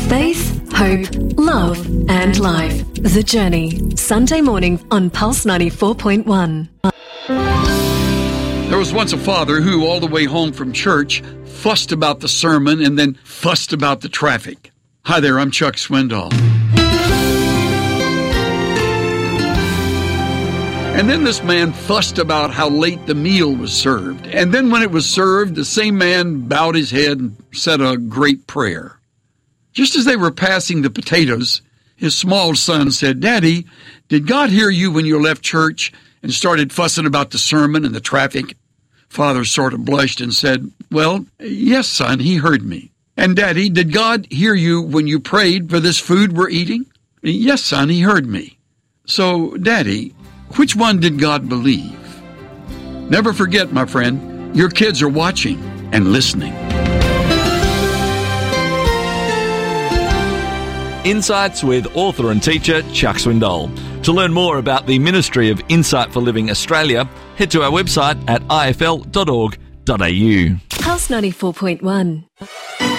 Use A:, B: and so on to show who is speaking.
A: Faith, hope, love and life. The Journey. Sunday morning on Pulse 94.1.
B: There was once a father who, all the way home from church, fussed about the sermon and then fussed about the traffic. Hi there, I'm Chuck Swindoll. And then this man fussed about how late the meal was served. And then when it was served, the same man bowed his head and said a great prayer. Just as they were passing the potatoes, his small son said, "Daddy, did God hear you when you left church and started fussing about the sermon and the traffic?" Father sort of blushed and said, "Well, yes, son, he heard me." "And Daddy, did God hear you when you prayed for this food we're eating?" "Yes, son, he heard me." "So, Daddy, which one did God believe?" Never forget, my friend, your kids are watching and listening.
C: Insights with author and teacher Chuck Swindoll. To learn more about the Ministry of Insight for Living Australia, head to our website at ifl.org.au.
A: Pulse 94.1.